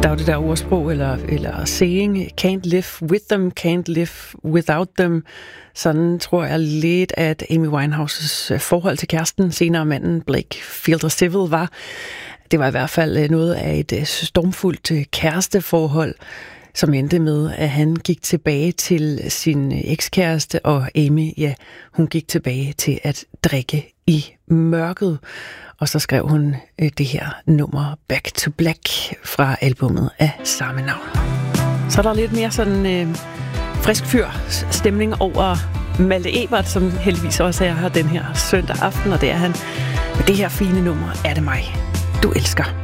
Der er jo det der ordsprog, eller saying, can't live with them, can't live without them. Sådan tror jeg lidt, at Amy Winehouses forhold til kæresten, senere manden Blake Fielder Civil, var. Det var i hvert fald noget af et stormfuldt kæresteforhold, som endte med, at han gik tilbage til sin ekskæreste, og Amy, ja, hun gik tilbage til at drikke i mørket. Og så skrev hun det her nummer Back to Black fra albumet af samme navn. Så er der lidt mere sådan frisk fyr stemning over Malte Ebert, som heldigvis også er her den her søndag aften, og det er han med det her fine nummer, Er det mig, du elsker.